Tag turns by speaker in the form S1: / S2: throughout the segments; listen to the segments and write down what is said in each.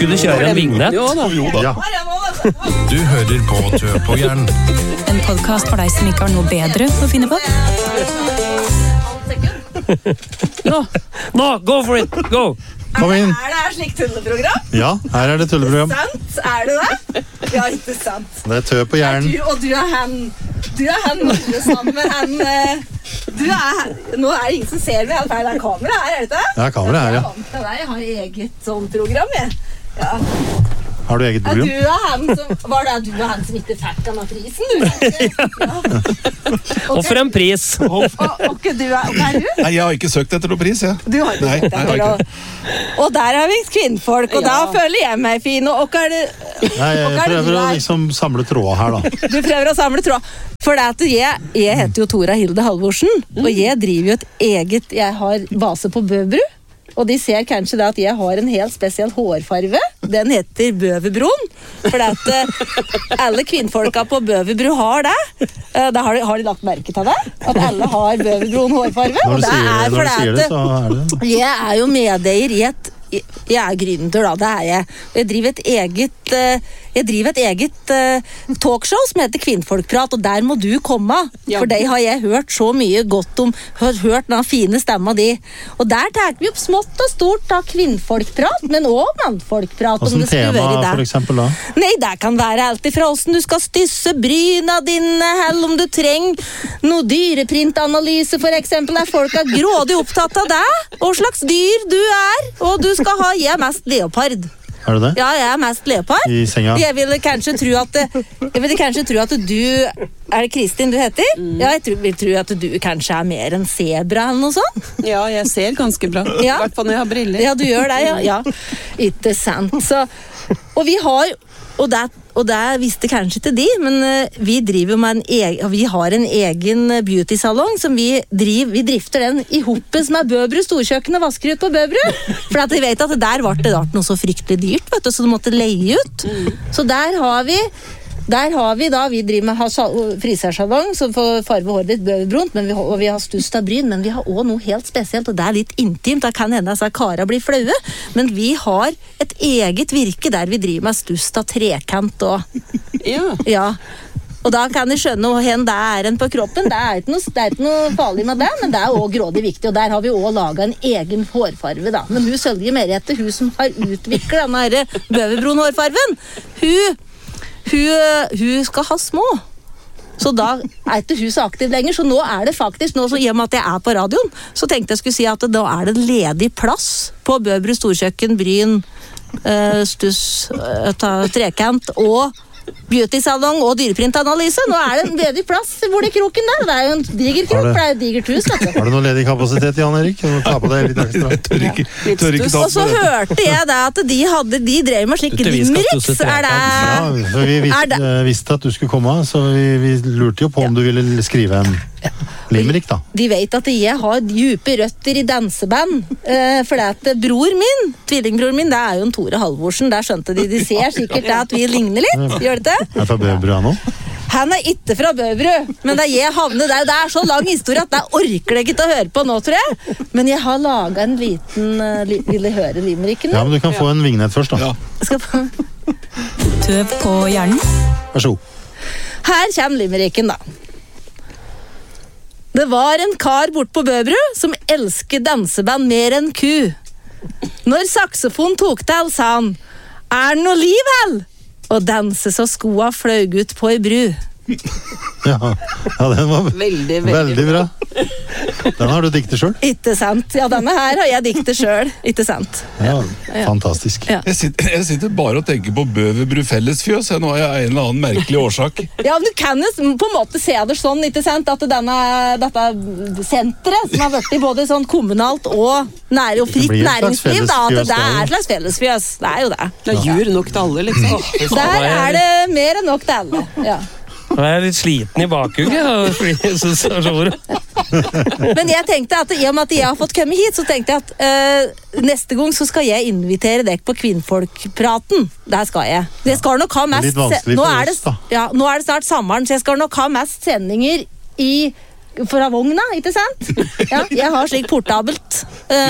S1: Skulle du kjøre en vignett?
S2: Jo da.
S3: Ja.
S4: Du hører på Tø på hjernen.
S5: En podcast for deg som ikke har noe bedre å finne på.
S1: Nå, go for it, go!
S3: Kom inn.
S6: Er det her slik tulleprogram?
S3: Ja, her er det tulleprogram.
S6: Sant? Er det det? Ja, ikke sant.
S3: Det er Tø på hjernen.
S6: Og du er han. Du er han sammen med han. Nå er det ingen som ser meg. Det er kamera her, er det ikke?
S3: Ja, kamera her, ja.
S6: Jeg har eget sånt program, jeg. Ja.
S3: Har du eget program?
S6: Var det du og han som ikke fikk han av prisen, du? Ja.
S1: Og for en pris!
S6: Og du er du?
S4: Nei, jeg har ikke søkt etter noe pris, jeg.
S6: Du har ikke
S4: Nei,
S6: søkt
S4: jeg har
S6: etter
S4: ikke.
S6: Og der har vi kvinnfolk, og da føler jeg meg fin. Og hva er det?
S3: Nei, jeg prøver å liksom samle tråd her, da.
S6: Du prøver å samle tråd. For det at jeg heter jo Tora Hilde Halvorsen, og jeg driver jo et eget, jeg har base på Bøverbru. Og de ser kanskje da at jeg har en helt spesiell hårfarve. Den heter Bøverbron. For at alle kvinnfolka på Bøverbru har det. Da har de lagt merke til det. At alle har Bøverbron hårfarve.
S3: Når du sier det, så er det.
S6: Jeg er jo medeier i jeg er gründer, da, det er jeg. Jeg driver et eget talkshow som heter Kvinnfolkprat, og der må du komme. For deg har jeg hørt så mye godt om, hørt den fine stemma di. Og der tar vi opp smått og stort av kvinnfolkprat, men også mannfolkprat.
S3: Hvordan tema, for eksempel, da?
S6: Nei, det kan være alt ifra hvordan du skal stysse bryna dine, eller om du trenger noe dyreprintanalyse, for eksempel, der folk er grådig opptatt av deg, og slags dyr du er, og du skal ha, jeg er mest leopard.
S3: Er du det?
S6: Ja, jeg er mest leopard.
S3: I senga?
S6: Jeg ville kanskje tro at du er det Kristin du heter? Ja, jeg vil tro at du kanskje er mer en zebra eller noe sånt.
S2: Ja, jeg ser ganske bra. I hvert fall når jeg har briller.
S6: Ja, du gjør det, ja. Ikke sant. Så, og vi har, og det visste kanskje ikke de, men vi driver med vi har en egen beauty-salong som vi drifter den i hoppes med Bøverbru Storkjøkken og vasker ut på Bøverbru. For at vi vet at der var det noe så fryktelig dyrt, vet du, så du måtte leie ut. Så der har vi da, vi driver med frisørsalong som får farve håret ditt Bøverbrunt, og vi har stuss av bryn, men vi har også noe helt spesielt, og det er litt intimt, det kan hende at kara blir flaue, men vi har et eget virke der vi driver med stuss av trekant og ja. Og da kan de skjønne hvor det er en på kroppen. Det er ikke noe farlig med det, men det er også grådig viktig, og der har vi også laget en egen hårfarve da. Men hun Sølje Merete, hun som har utviklet denne Bøverbron hårfarven, hun skal ha små. Så da er ikke hun så aktiv lenger, så nå er det faktisk, nå i og med at jeg er på radioen, så tenkte jeg skulle si at da er det ledig plass på Bøverbru Storkjøkken, bryn, stuss, trekant og beauty-salong og dyreprintanalyse. Nå er det en ledig plass hvor det kroken der. Det er jo en diger krok, for det er et digert hus.
S3: Har du noe ledig kapasitet, Jan Erik? Ta på deg litt ekstra.
S4: Tør ikke ta
S6: og så hørte jeg da at de drev med slik limericks.
S3: Vi visste at du skulle komme, så vi lurte jo på om du ville skrive en limerick, da.
S6: De vet at jeg har dype røtter i danseband, for at tvillingbroren min, det er jo en Tore Halvorsen. Der skjønte de ser sikkert at vi ligner litt. Gjør det det?
S3: Er fra Bøverbru nå?
S6: Han er ikke fra Bøverbru, men da jeg havnet der, det er så lang historie at det orker jeg ikke til å høre på nå, tror jeg. Men jeg har laget en liten, vil du høre limericken?
S3: Ja, men du kan få en vignett først, da.
S5: Tøv på hjernen.
S3: Vær så god.
S6: Her kommer limericken, da. Det var en kar bort på Bøverbru som elsket danseband mer enn ku. Når saksofon tok til, sa han, er det noe liv, hell? Og danse så skoa fløy ut på ei bru.
S3: Ja, den var veldig bra. Den har du diktet selv?
S6: Ikke sant. Ja, denne her har jeg diktet selv. Ikke sant.
S3: Ja, fantastisk.
S6: Ja.
S4: Jeg sitter bare og tenker på Bøverbru fellesfjøs. Nå har jeg en eller annen merkelig årsak.
S6: Ja, men du kan jo på en måte se det sånn, ikke sant, at dette senteret, som har vært i både sånn kommunalt og fritt næringsliv, da, at det er et slags fellesfjøs. Det er jo det.
S2: Det er jur nok til alle, liksom.
S6: Der er det mer enn nok til alle, ja.
S1: Jeg er litt sliten i bakhugget.
S6: Men jeg tenkte at i og med at jeg har fått komme hit, så tenkte jeg at neste gang så skal jeg invitere deg på Kvinnfolkpraten. Der skal jeg. Jeg skal nok ha mest...
S3: Det er litt vanskelig for oss, da.
S6: Ja, nå er det snart sommeren, så jeg skal nok ha mest sendinger fra vogna, ikke sant? Ja, jeg har slik portabelt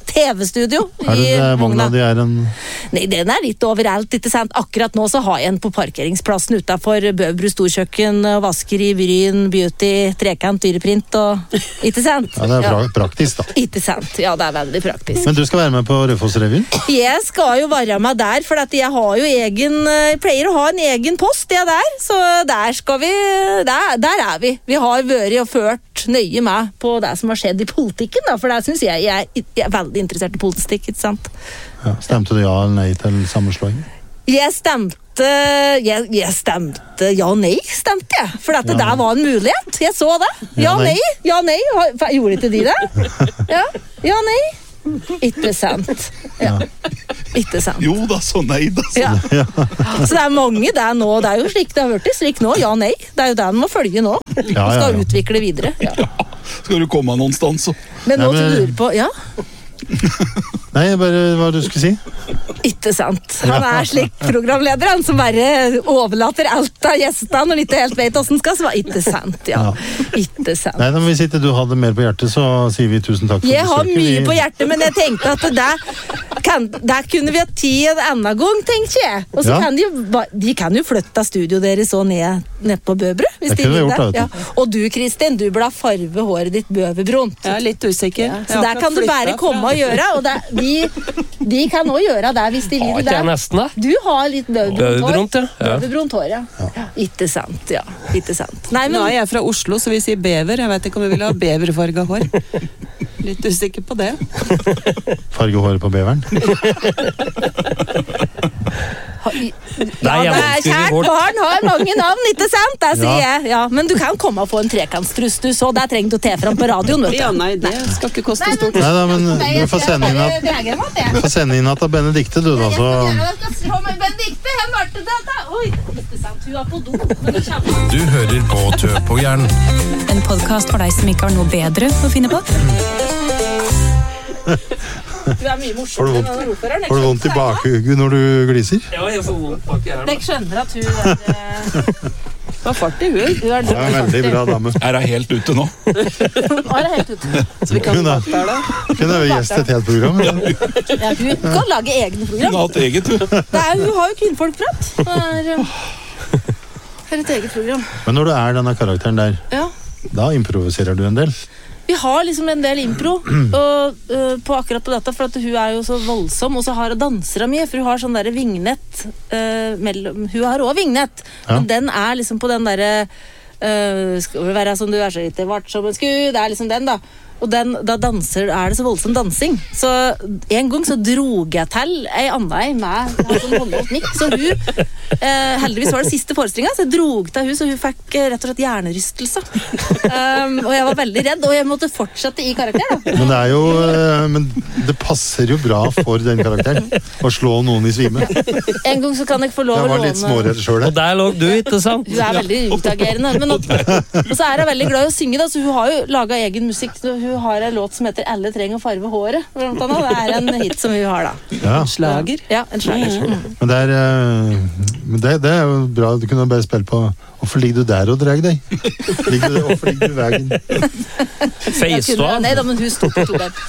S6: TV-studio
S3: Er det vogna de en...
S6: Nei, den litt overalt, ikke sant? Akkurat nå så har jeg en på parkeringsplassen utenfor Bøverbru Storkjøkken, vasker i Bryn, beauty, trekant, dyreprint og... Ikke sant?
S3: Ja, det praktisk da.
S6: Ikke sant, ja, det veldig praktisk.
S3: Men du skal være med på Rødfoss-revyen?
S6: Jeg skal jo være med der, for at jeg har jo jeg pleier å ha en egen post, jeg der, så der skal vi, der vi. Vi har vært og ført nøye med på det som har skjedd i politikken, da, for det synes jeg er veldig interessert i politikk, ikke sant?
S3: Ja, stemte du ja eller nei til sammenslåing?
S6: Jeg stemte ja og nei, stemte jeg. For at det der var en mulighet. Jeg så det. Ja og nei. Ja, nei. Gjorde ikke de det? Ja, nei. Ikke sant. Ja. Ikke sant.
S4: Jo da, så nei da. Så.
S6: Ja. Så det mange der nå. Det jo slik det har vært slik nå. Ja, nei. Det jo det man må følge nå. Skal utvikle videre. Ja.
S4: Skal du komme noen sted så?
S6: Men nå du lurer på, ja?
S3: Nei, bare hva du skulle si.
S6: Ikke sant. Han slik programleder, han som bare overlater alt av gjestene og ikke helt vet hvordan skal svare. Ikke sant, ja. Ikke sant.
S3: Nei, men hvis ikke du hadde mer på hjertet, så sier vi tusen takk for
S6: besøket. Jeg har mye på hjertet, men jeg tenkte at der kunne vi ha tid en annen gang, tenkte jeg. Og så kan de kan jo flytte studio deres så ned på Bøverbru.
S3: Det kunne vi gjort, da.
S6: Og du, Kristin, du burde farve håret ditt bøverbrunt.
S2: Jeg litt usikker.
S6: Ja. Så der kan du bare komme og gjøre, og de kan også gjøre det hvis de vil det.
S1: Har ikke jeg nesten det?
S6: Du har litt
S1: bøverbrunt, ja.
S6: Bøverbrunt hår, ja. Ikke sant, ja. Ikke sant. Nei, men...
S2: Nå jeg fra Oslo, så vi sier bever. Jeg vet ikke om vi vil ha beverfarga hår. Litt usikker på det.
S3: Farge håret på beveren?
S6: Kjært barn har mange navn, ikke sant? Det sier jeg. Ja, men du kan komme og få en trekantstruss, du så. Det trenger du å te fram på radioen, vet du.
S2: Ja, nei, det skal ikke koste stort.
S3: Nei da, men du får sende inn at det Benedikte, du da, så...
S6: Benedikte, hen var det dette. Oi, ikke sant, hun på do.
S7: Du hører på Tø på Hjernen.
S5: En podcast for deg som ikke har noe bedre å finne på.
S6: Du mye morsommere enn ordføreren.
S3: Får du vondt i bakhugget når du gliser?
S1: Ja, jeg får vondt bak i hjernen.
S6: Jeg skjønner at hun
S2: Hva fart i hun?
S3: Ja, veldig bra dame.
S4: Er hun helt ute nå?
S6: Hun helt ute.
S2: Så vi kan bak der da.
S3: Kunne vi gjest et helt program?
S6: Ja, hun kan lage egne program.
S4: Hun har hatt eget, hun.
S6: Hun har jo kvinnfolkprat. Det et eget program.
S3: Men når du denne karakteren der, da improviserer du en del?
S6: Vi har liksom en del impro på akkurat på dette, for at hun jo så voldsom, og så har hun danser mye, for hun har sånn der vignett hun har også vignett, men den liksom på den der skal vi være som du så litt vart som en sku, det liksom den da. Og da danser, det så voldsom dansing. Så en gang så drog jeg til en annen med sånn håndholdt mikk. Så hun, heldigvis var det siste forestillingen, så jeg drog til hun, så hun fikk rett og slett hjernerystelse. Og jeg var veldig redd, og jeg måtte fortsette i karakter da.
S3: Men det jo, men det passer jo bra for den karakteren, å slå noen i svime.
S6: En gang så kan jeg få lov å låne...
S3: Jeg var litt småredd selv.
S1: Og der lå du, ikke sant?
S6: Hun veldig utagerende. Og så hun veldig glad i å synge da, så hun har jo laget egen musikk, så hun har en låt som heter Alle trenger å farve håret. Det en hit som hun har da.
S3: Ja.
S2: Slager.
S6: Ja, en slager.
S3: Men det jo bra, du kunne bare spille på hvorfor ligger du der og drar deg? Hvorfor ligger du i veien?
S1: Face du av?
S6: Nei da, men hun stod ikke der.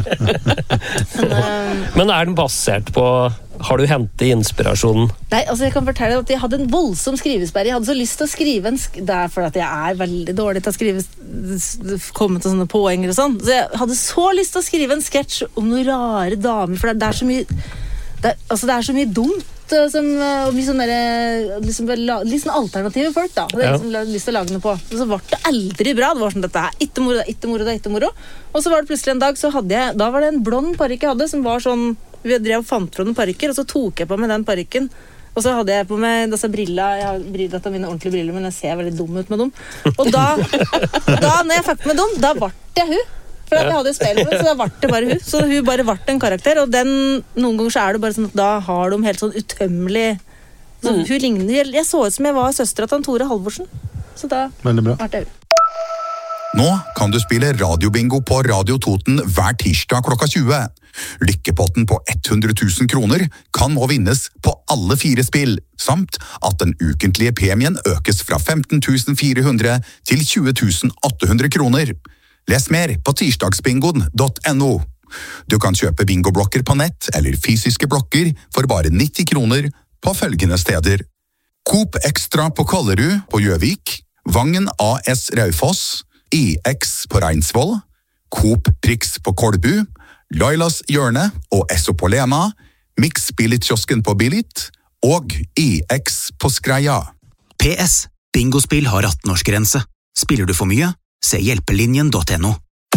S1: Men den basert på har du hentet inspirasjonen? Nei,
S6: altså jeg kan fortelle at jeg hadde en voldsom skrivesperre. Jeg hadde så lyst til å skrive det for at jeg veldig dårlig til å skrive komme til sånne poenger og sånn. Så jeg hadde så lyst til å skrive en sketsj om noen rare damer, for det så mye det så mye dumt som, og mye sånne liksom alternative folk da. Jeg hadde lyst til å lage noe på. Og så var det aldri bra. Det var sånn, dette ikke moro, ikke moro, ikke moro. Og så var det plutselig en dag, så da var det en blond parykk jeg hadde, som var sånn, vi drev og fant fra noen parykker, og så tok jeg på meg den parykken. Og så hadde jeg på meg disse briller, jeg har dette mine ordentlige briller, men jeg ser veldig dum ut med dem. Og da når jeg fikk med dem, da ble det hun. For jeg hadde speil på, så da ble det bare hun. Så hun bare ble en karakter, og noen ganger så det bare sånn at da har de helt sånn utømmelig... Så hun ligner, jeg så ut som jeg var søstera til Tore Halvorsen. Så da ble det hun.
S7: Nå kan du spille radiobingo på Radio Toten hver tirsdag klokka 20. Lykkepotten på 100 000 kroner kan nå vinnes på alle 4 spill, samt at den ukentlige premien økes fra 15 400 til 20 800 kroner. Les mer på tirsdagsbingoen.no. Du kan kjøpe bingoblokker på nett eller fysiske blokker for bare 90 kroner på følgende steder. Coop Extra på Kollerud på Gjøvik, Vangen AS Raufoss, IX på Reinsvoll, Coop Prix på Kolbu, Lailas Hjørne og Esso på Lena, Mix Billit-kiosken på Billit og IX på Skreia.
S8: PS. Bingospill har 18-årsgrense. Spiller du for mye? Se hjelpelinjen.no.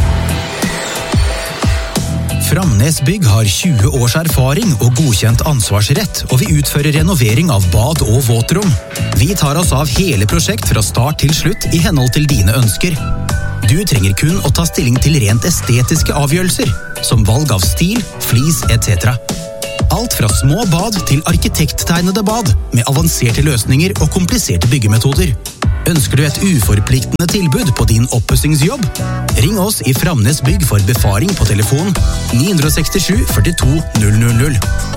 S8: Framnes Bygg har 20 års erfaring og godkjent ansvarsrett, og vi utfører renovering av bad og våtrom. Vi tar oss av hele prosjekt fra start til slutt i henhold til dine ønsker. Du trenger kun å ta stilling til rent estetiske avgjørelser, som valg av stil, flis etc. Alt fra små bad til arkitekttegnede bad, med avanserte løsninger og kompliserte byggemetoder. Ønsker du et uforpliktende tilbud på din oppussingsjobb? Ring oss i Framnes Bygg for befaring på telefon 967 42 000.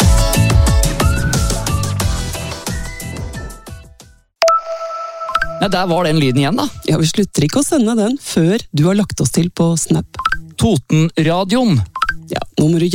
S1: Ja, der var den lyden igjen da.
S2: Ja, vi slutter ikke å sende den før du har lagt oss til på Snap.
S1: Totenradioen.
S2: Ja, nå må du